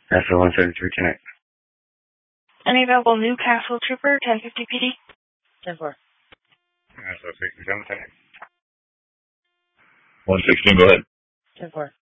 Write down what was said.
Nashville 173 Connect. Any available Newcastle Trooper, 1050 PD? 10-4. Nashville 67 Connect. 116, go ahead. 10-4.